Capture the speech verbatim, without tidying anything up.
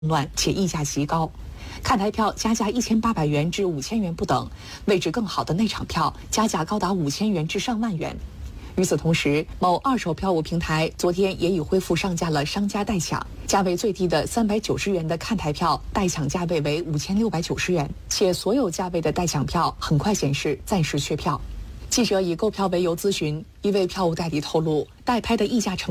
乱且溢价极高。看台票加价一千八百元至五千元不等，位置更好的内场票加价高达五千元至上万元。与此同时，某二手票务平台昨天也已恢复上架了商家代抢，价位最低的三百九十元的看台票代抢价位为五千六百九十元，且所有价位的代抢票很快显示暂时缺票。记者以购票为由咨询，一位票务代理透露，代拍的溢价成